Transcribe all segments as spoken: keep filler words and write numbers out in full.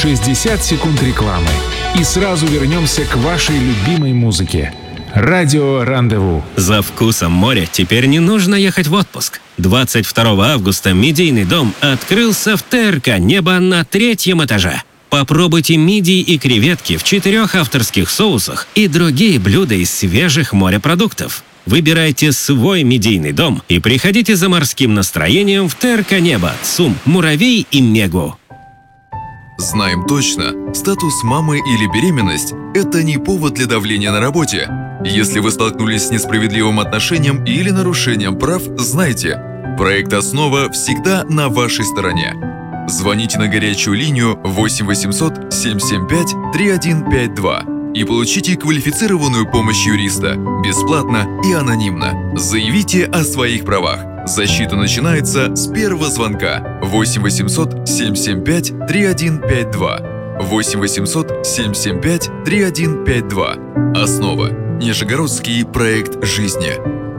шестьдесят секунд рекламы. И сразу вернемся к вашей любимой музыке. Радио Рандеву. За вкусом моря теперь не нужно ехать в отпуск. двадцать второго августа Мидийный дом открылся в ТРК «Небо» на третьем этаже. Попробуйте мидии и креветки в четырех авторских соусах и другие блюда из свежих морепродуктов. Выбирайте свой Мидийный дом и приходите за морским настроением в ТРК «Небо», ЦУМ, Муравей и Мегу. Знаем точно, статус мамы или беременность – это не повод для давления на работе. Если вы столкнулись с несправедливым отношением или нарушением прав, знайте, проект «Основа» всегда на вашей стороне. Звоните на горячую линию восемь восемьсот семь семь пять три один пять два и получите квалифицированную помощь юриста бесплатно и анонимно. Заявите о своих правах. Защита начинается с первого звонка. восемь восемьсот семь семь пять три один пять два. восемь восемьсот семь семь пять три один пять два. «Основа». Нижегородский проект жизни.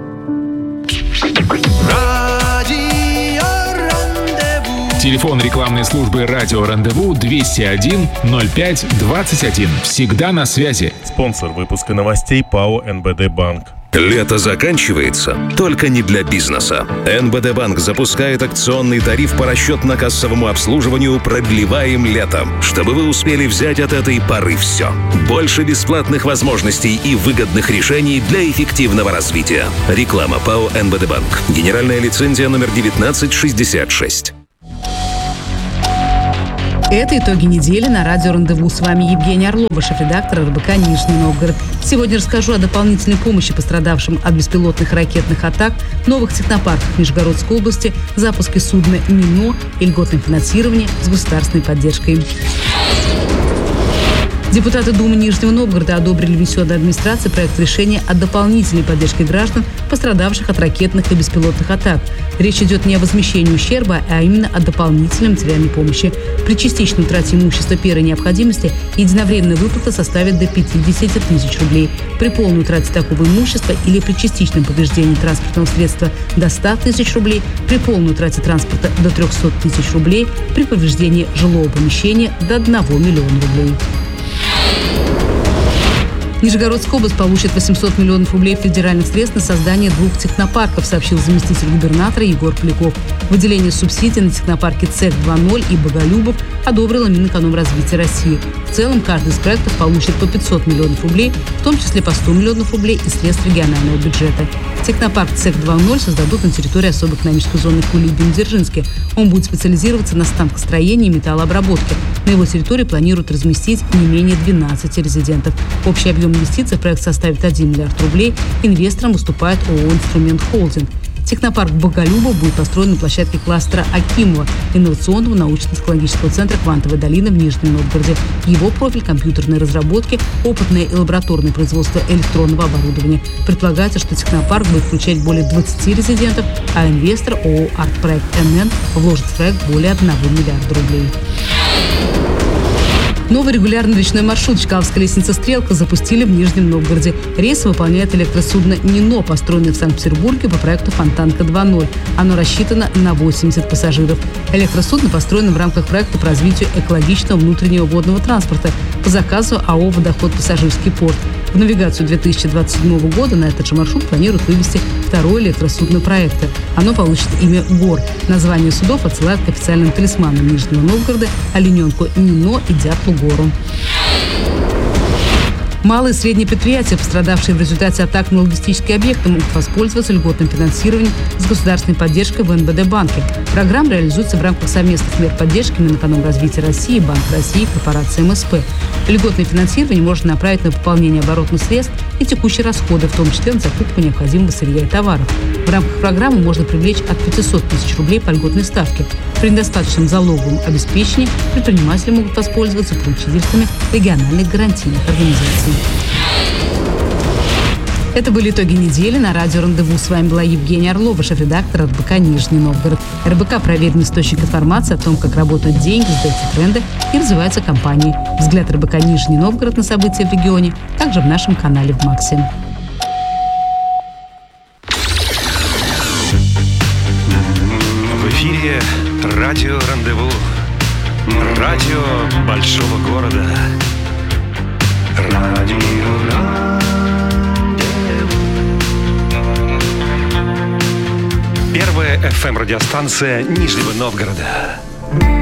Телефон рекламной службы «Радио Рандеву» двести один ноль пять двадцать один. Всегда на связи. Спонсор выпуска новостей ПАО эн бэ дэ Банк. Лето заканчивается, только не для бизнеса. эн бэ дэ Банк запускает акционный тариф по расчетно-кассовому обслуживанию «Продлеваем летом», чтобы вы успели взять от этой поры все. Больше бесплатных возможностей и выгодных решений для эффективного развития. Реклама ПАО эн бэ дэ Банк. Генеральная лицензия номер девятнадцать шестьдесят шесть. Это итоги недели на радио Рандеву. С вами Евгения Орлова, шеф-редактор эр бэ ка Нижний Новгород. Сегодня расскажу о дополнительной помощи пострадавшим от беспилотных ракетных атак, новых технопарках Нижегородской области, запуске судна «Нино» и льготном финансировании с государственной поддержкой. Депутаты Думы Нижнего Новгорода одобрили внесенный администрацией проект решения о дополнительной поддержке граждан, пострадавших от ракетных и беспилотных атак. Речь идет не о возмещении ущерба, а именно о дополнительной материальной помощи. При частичной утрате имущества первой необходимости единовременная выплата составит до пятьдесят тысяч рублей. При полной утрате такого имущества или при частичном повреждении транспортного средства до ста тысяч рублей, при полной утрате транспорта до трехсот тысяч рублей, при повреждении жилого помещения до одного миллиона рублей. Нижегородская область получит восемьсот миллионов рублей федеральных средств на создание двух технопарков, сообщил заместитель губернатора Егор Поляков. Выделение субсидий на технопарки ЦЭХ два ноль и Боголюбов одобрила Минэкономразвития России. В целом, каждый из проектов получит по пятьсот миллионов рублей, в том числе по сто миллионов рублей из средств регионального бюджета. Технопарк ЦЭХ два ноль создадут на территории особой экономической зоны Кулиби-Дзержинске. Он будет специализироваться на станкостроении и металлообработке. На его территории планируют разместить не менее двенадцати резидентов. Общий объем инвестиций в проект составит один миллиард рублей. Инвестором выступает ООО «Инструмент Холдинг». Технопарк Боголюбов будет построен на площадке кластера Акимова, инновационного научно-технологического центра «Квантовая долина» в Нижнем Новгороде. Его профиль – компьютерные разработки, опытное и лабораторное производство электронного оборудования. Предполагается, что технопарк будет включать более двадцати резидентов, а инвестор ООО «Артпроект эн эн» вложит в проект более одного миллиарда рублей. Новый регулярный речной маршрут Чкаловская лестница «Стрелка» запустили в Нижнем Новгороде. Рейс выполняет электросудно «Нино», построенное в Санкт-Петербурге по проекту «Фонтанка два ноль». Оно рассчитано на восемьдесят пассажиров. Электросудно построено в рамках проекта по развитию экологичного внутреннего водного транспорта по заказу АО «Водоход Пассажирский порт». В навигацию две тысячи двадцать седьмого года на этот же маршрут планируют вывести второе электросудно проекта. Оно получит имя «ГОР». Название судов отсылает к официальным талисманам Нижнего Новгорода, олененку Нино и дятлу Гору. Малые и средние предприятия, пострадавшие в результате атак на логистические объекты, могут воспользоваться льготным финансированием с государственной поддержкой в эн бэ дэ банке. Программа реализуется в рамках совместных мер поддержки Минэкономразвития России, Банк России и корпорации эм эс пэ. Льготное финансирование можно направить на пополнение оборотных средств и текущие расходы, в том числе на закупку необходимого сырья и товаров. В рамках программы можно привлечь от пятисот тысяч рублей по льготной ставке. При недостаточном залоговом обеспечении предприниматели могут воспользоваться поручительствами региональных гарантийных организаций. Это были итоги недели на радио Рандеву. С вами была Евгения Орлова, шеф-редактор эр бэ ка Нижний Новгород. эр бэ ка – проверенный источник информации о том, как работают деньги, сдаются тренды и развиваются компании. Взгляд эр бэ ка Нижний Новгород на события в регионе также в нашем канале в Максе. В эфире радио Рандеву. Радио большого города. Радио Рандеву. Первая эф эм радиостанция Нижнего Новгорода.